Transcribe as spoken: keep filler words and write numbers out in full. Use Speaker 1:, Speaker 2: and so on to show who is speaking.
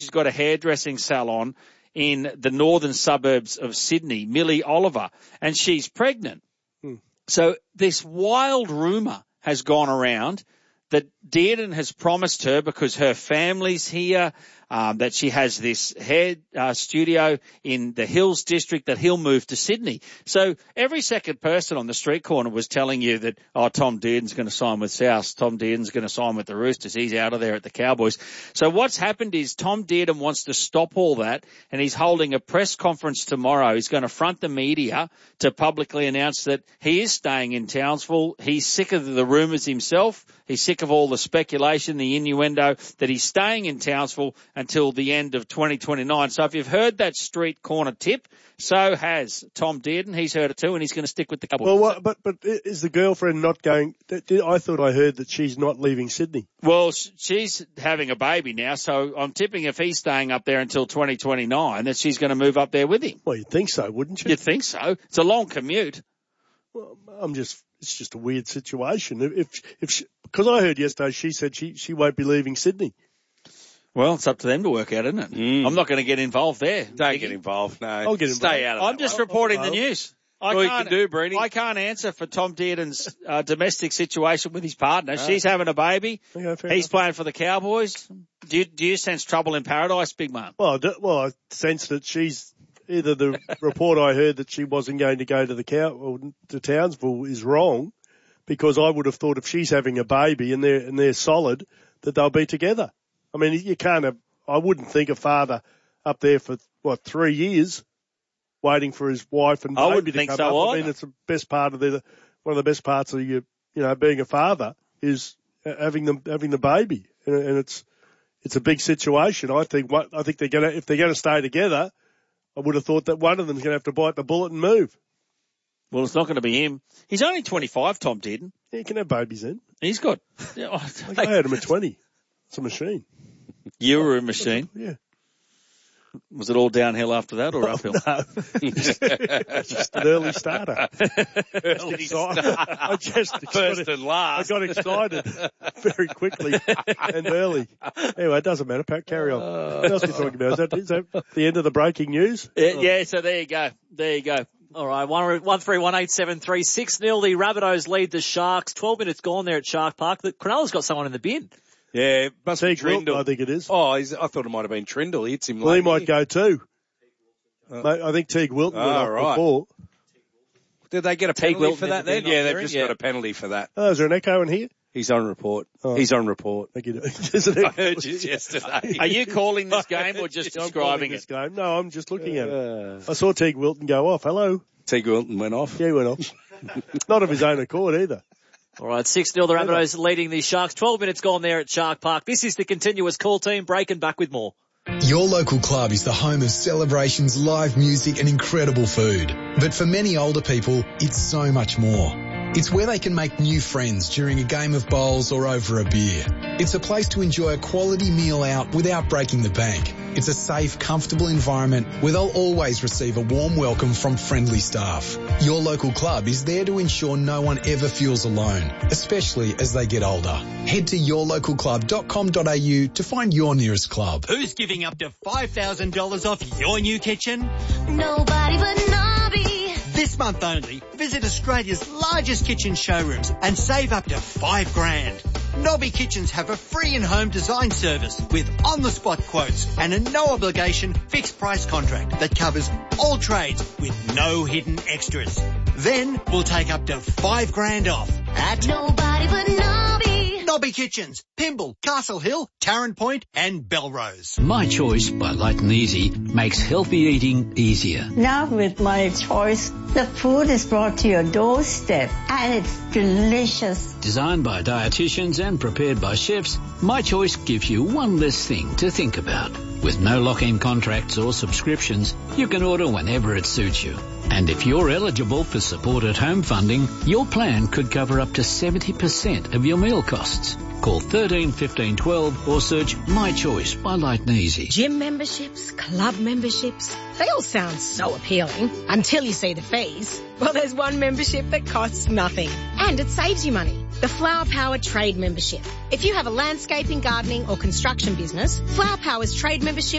Speaker 1: who's got a hairdressing salon in the northern suburbs of Sydney, Millie Oliver, and she's pregnant.
Speaker 2: Hmm.
Speaker 1: So this wild rumour has gone around that Dearden has promised her, because her family's here, um, that she has this hair uh, studio in the Hills district, that he'll move to Sydney. So every second person on the street corner was telling you that, oh, Tom Dearden's going to sign with South. Tom Dearden's going to sign with the Roosters. He's out of there at the Cowboys. So what's happened is Tom Dearden wants to stop all that, and he's holding a press conference tomorrow. He's going to front the media to publicly announce that he is staying in Townsville. He's sick of the rumours himself. He's sick of all the speculation, the innuendo, that he's staying in Townsville until the end of twenty twenty-nine. So if you've heard that street corner tip, so has Tom Dearden. He's heard it too, and he's going to stick with the Cowboys.
Speaker 2: Well, what, but but is the girlfriend not going? I thought I heard that she's not leaving Sydney.
Speaker 1: Well, she's having a baby now, so I'm tipping if he's staying up there until twenty twenty-nine, that she's going to move up there with him.
Speaker 2: Well, you'd think so, wouldn't you?
Speaker 1: You'd think so. It's a long commute.
Speaker 2: Well, I'm just, it's just a weird situation. If, if, she, because I heard yesterday she said she, she won't be leaving Sydney.
Speaker 1: Well, it's up to them to work out, isn't it?
Speaker 3: Mm.
Speaker 1: I'm not going to get involved there.
Speaker 3: Don't get involved, no.
Speaker 2: I'll get involved.
Speaker 3: Stay out of
Speaker 1: I'm
Speaker 3: that
Speaker 1: just
Speaker 3: one.
Speaker 1: reporting the news. I
Speaker 3: All you
Speaker 1: can't
Speaker 3: can do, Brady.
Speaker 1: I can't answer for Tom Dearden's uh, domestic situation with his partner. She's having a baby.
Speaker 2: Okay, fair
Speaker 1: He's
Speaker 2: enough.
Speaker 1: playing for the Cowboys. Do you, do you sense trouble in paradise, big man?
Speaker 2: Well, I do, well, I sense that she's either the report I heard that she wasn't going to go to the cow or to Townsville is wrong, because I would have thought if she's having a baby and they're and they're solid, that they'll be together. I mean, you can't have. I wouldn't think a father up there for what three years waiting for his wife and
Speaker 1: I
Speaker 2: baby
Speaker 1: wouldn't
Speaker 2: to
Speaker 1: think
Speaker 2: come
Speaker 1: so
Speaker 2: up. I
Speaker 1: either.
Speaker 2: mean, it's the best part of the one of the best parts of you, you know, being a father is having them having the baby, and, and it's it's a big situation. I think what I think they're gonna if they're gonna stay together, I would have thought that one of them's gonna have to bite the bullet and move.
Speaker 1: Well, it's not going to be him. He's only twenty-five, Tom Dearden.
Speaker 2: Yeah, you can have babies then.
Speaker 1: He's got.
Speaker 2: Like I had him at twenty. It's a machine.
Speaker 1: You were a machine.
Speaker 2: Yeah.
Speaker 1: Was it all downhill after that or uphill?
Speaker 2: No. Just an early starter.
Speaker 1: Early
Speaker 2: starter. I just
Speaker 3: First
Speaker 2: got,
Speaker 3: and last.
Speaker 2: I got excited very quickly and early. Anyway, it doesn't matter, Pat. Carry on. What else are you talking about? Is that, is that the end of the breaking news?
Speaker 1: Yeah, yeah, so there you go. There you go.
Speaker 4: All right, one one three one eight seven three six nil. The Rabbitohs lead the Sharks. Twelve minutes gone there at Shark Park. The Cronulla's got someone in the bin.
Speaker 3: Yeah, it must be
Speaker 2: Teague Wilton,
Speaker 3: Trindle.
Speaker 2: I think it is.
Speaker 3: Oh, he's, I thought it might have been Trindle. He hits him
Speaker 2: Well, he
Speaker 3: late.
Speaker 2: might go too. Mate, I think Teague Wilton went
Speaker 3: Oh,
Speaker 2: up
Speaker 3: right.
Speaker 2: before.
Speaker 3: Did they get a
Speaker 1: Teague
Speaker 3: penalty
Speaker 1: Wilton
Speaker 3: for
Speaker 1: in
Speaker 3: that
Speaker 1: the
Speaker 3: then?
Speaker 1: bin,
Speaker 3: Yeah,
Speaker 1: I'm
Speaker 3: they've
Speaker 1: hearing,
Speaker 3: just
Speaker 1: yeah.
Speaker 3: got a penalty for that.
Speaker 2: Oh, is there an echo in here?
Speaker 3: He's on report.
Speaker 2: Oh.
Speaker 3: He's on report.
Speaker 2: Thank you. There's an
Speaker 3: I
Speaker 2: echo.
Speaker 3: heard you yesterday.
Speaker 1: Are you calling this game or just
Speaker 2: I'm
Speaker 1: describing
Speaker 2: calling this
Speaker 1: it?
Speaker 2: game. No, I'm just looking at it.
Speaker 3: Uh,
Speaker 2: I saw Teague Wilton go off. Hello.
Speaker 3: Teague Wilton went off.
Speaker 2: Yeah, he went off. Not of his own accord either.
Speaker 4: All right, six nil. The Rabbitohs leading the Sharks. Twelve minutes gone there at Shark Park. This is the continuous call team. Breaking back with more.
Speaker 5: Your local club is the home of celebrations, live music and incredible food. But for many older people, it's so much more. It's where they can make new friends during a game of bowls or over a beer. It's a place to enjoy a quality meal out without breaking the bank. It's a safe, comfortable environment where they'll always receive a warm welcome from friendly staff. Your local club is there to ensure no one ever feels alone, especially as they get older. Head to your local club dot com dot a u to find your nearest club.
Speaker 6: Who's giving up to five thousand dollars off your new kitchen?
Speaker 7: Nobody but Nobby.
Speaker 6: This month only, visit Australia's largest kitchen showrooms and save up to five grand. Nobby Kitchens have a free in-home design service with on-the-spot quotes and a no-obligation fixed-price contract that covers all trades with no hidden extras. Then we'll take up to five grand off at
Speaker 7: Nobody but Nobby.
Speaker 6: Nobby Kitchens, Pymble, Castle Hill, Tarrant Point and Belrose.
Speaker 8: My Choice by Light and Easy makes healthy eating easier.
Speaker 9: Now with My Choice, the food is brought to your doorstep and it's delicious.
Speaker 8: Designed by dietitians and prepared by chefs, My Choice gives you one less thing to think about. With no lock-in contracts or subscriptions, you can order whenever it suits you. And if you're eligible for supported home funding, your plan could cover up to seventy percent of your meal costs. Call thirteen fifteen twelve or search My Choice by Light and Easy.
Speaker 10: Gym memberships, club memberships, they all sound so appealing until you see the fees. Well, there's one membership that costs nothing and it saves you money. The Flower Power Trade Membership. If you have a landscaping, gardening or construction business, Flower Power's trade membership